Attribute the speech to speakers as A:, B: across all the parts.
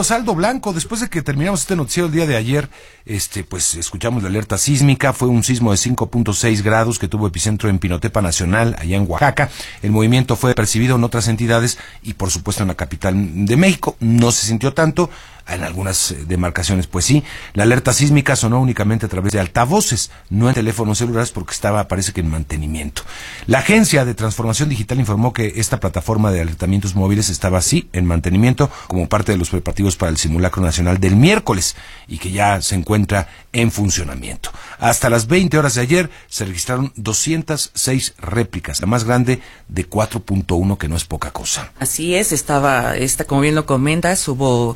A: puro saldo blanco. Después de que terminamos este noticiero el día de ayer, pues escuchamos la alerta sísmica. Fue un sismo de 5.6 grados que tuvo epicentro en Pinotepa Nacional, allá en Oaxaca. El movimiento fue percibido en otras entidades y por supuesto en la capital de México. No se sintió tanto. En algunas demarcaciones, pues sí. La alerta sísmica sonó únicamente a través de altavoces, no en teléfonos celulares, porque parece que en mantenimiento. La Agencia de Transformación Digital informó que esta plataforma de alertamientos móviles estaba así en mantenimiento como parte de los preparativos para el simulacro nacional del miércoles y que ya se encuentra en funcionamiento. Hasta las 20 horas de ayer se registraron 206 réplicas, la más grande de 4.1, que no es poca cosa.
B: Así es, como bien lo comentas, hubo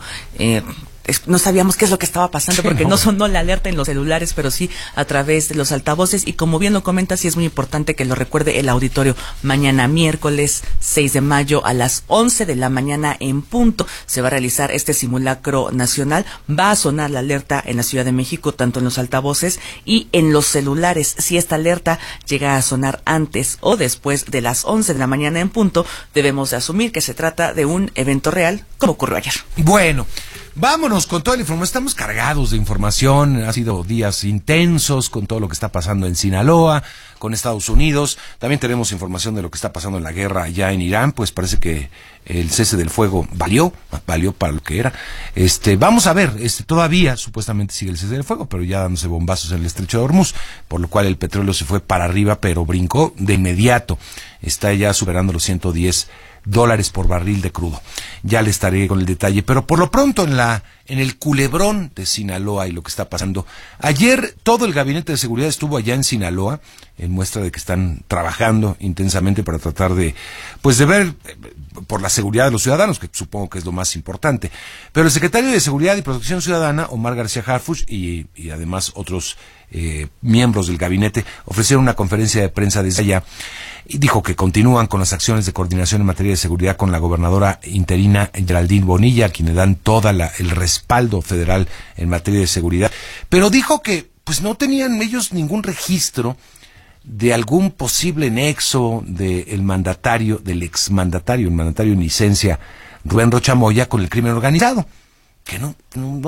B: no sabíamos qué es lo que estaba pasando porque no sonó la alerta en los celulares, pero sí a través de los altavoces. Y como bien lo comentas, sí es muy importante que lo recuerde el auditorio. Mañana miércoles 6 de mayo a las 11 de la mañana en punto se va a realizar este simulacro nacional. Va a sonar la alerta en la Ciudad de México, tanto en los altavoces y en los celulares. Si esta alerta llega a sonar antes o después de las 11 de la mañana en punto, debemos de asumir que se trata de un evento real, como ocurrió ayer.
A: Bueno, vámonos con toda la información. Estamos cargados de información. Ha sido días intensos con todo lo que está pasando en Sinaloa, con Estados Unidos. También tenemos información de lo que está pasando en la guerra allá en Irán. Pues parece que el cese del fuego valió para lo que era. Vamos a ver, todavía supuestamente sigue el cese del fuego, pero ya dándose bombazos en el estrecho de Hormuz, por lo cual el petróleo se fue para arriba, pero brincó de inmediato. Está ya superando los $110 por barril de crudo. Ya le estaré con el detalle, pero por lo pronto en el culebrón de Sinaloa y lo que está pasando. Ayer todo el gabinete de seguridad estuvo allá en Sinaloa, en muestra de que están trabajando intensamente para tratar de ver por la seguridad de los ciudadanos, que supongo que es lo más importante. Pero el secretario de Seguridad y Protección Ciudadana, Omar García Harfuch, y además otros miembros del gabinete, ofrecieron una conferencia de prensa desde allá y dijo que continúan con las acciones de coordinación en materia de seguridad con la gobernadora interina Geraldine Bonilla, a quien le dan el respaldo federal en materia de seguridad. Pero dijo que pues no tenían ellos ningún registro de algún posible nexo del exmandatario, el mandatario en licencia, Rubén Rocha Moya, con el crimen organizado. Que no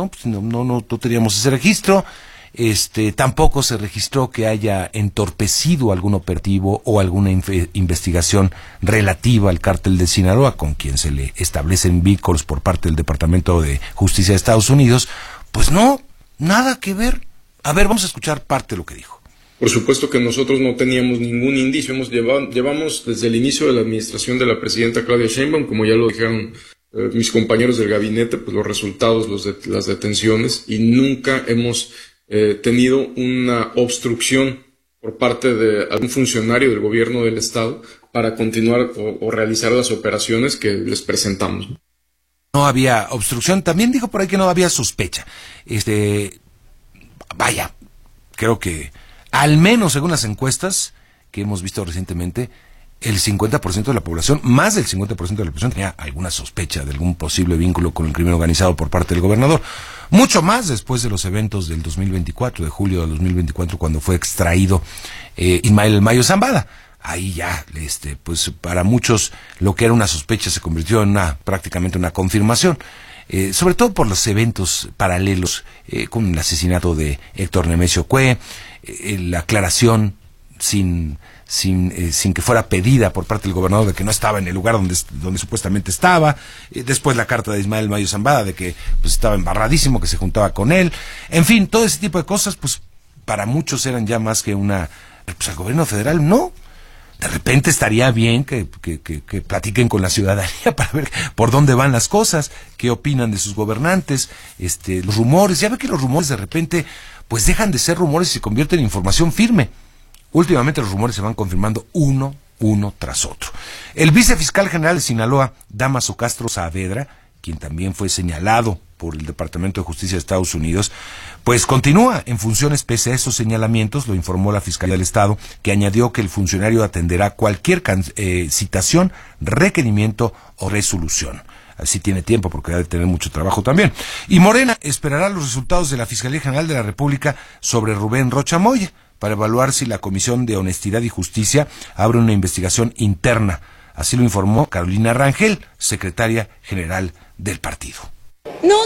A: teníamos ese registro. Tampoco se registró que haya entorpecido algún operativo o alguna investigación relativa al cártel de Sinaloa, con quien se le establecen vínculos por parte del Departamento de Justicia de Estados Unidos. Pues no, nada que ver. A ver, vamos a escuchar parte de lo que dijo.
C: Por supuesto que nosotros no teníamos ningún indicio. Llevamos desde el inicio de la administración de la presidenta Claudia Sheinbaum, como ya lo dijeron mis compañeros del gabinete, pues los resultados, las detenciones, y nunca hemos tenido una obstrucción por parte de algún funcionario del gobierno del estado para continuar o realizar las operaciones que les presentamos.
A: No había obstrucción. También dijo por ahí que no había sospecha. Creo que al menos según las encuestas que hemos visto recientemente, el 50% de la población, más del 50% de la población, tenía alguna sospecha de algún posible vínculo con el crimen organizado por parte del gobernador. Mucho más después de los eventos del 2024, de julio del 2024, cuando fue extraído Ismael El Mayo Zambada. Ahí ya, pues para muchos lo que era una sospecha se convirtió en prácticamente una confirmación. Sobre todo por los eventos paralelos, con el asesinato de Héctor Nemesio Cue, la aclaración sin que fuera pedida por parte del gobernador de que no estaba en el lugar donde supuestamente estaba, después la carta de Ismael Mayo Zambada de que pues estaba embarradísimo, que se juntaba con él, en fin, todo ese tipo de cosas, pues para muchos eran ya más que pues al gobierno federal no. De repente estaría bien que platiquen con la ciudadanía para ver por dónde van las cosas, qué opinan de sus gobernantes, los rumores. Ya ve que los rumores de repente pues dejan de ser rumores y se convierten en información firme. Últimamente los rumores se van confirmando uno tras otro. El vicefiscal general de Sinaloa, Dámaso Castro Saavedra, quien también fue señalado por el Departamento de Justicia de Estados Unidos, pues continúa en funciones pese a esos señalamientos, lo informó la Fiscalía del Estado, que añadió que el funcionario atenderá cualquier citación, requerimiento o resolución. Así tiene tiempo porque debe tener mucho trabajo también. Y Morena esperará los resultados de la Fiscalía General de la República sobre Rubén Rocha Moya para evaluar si la Comisión de Honestidad y Justicia abre una investigación interna. Así lo informó Carolina Rangel, secretaria general del partido.
D: No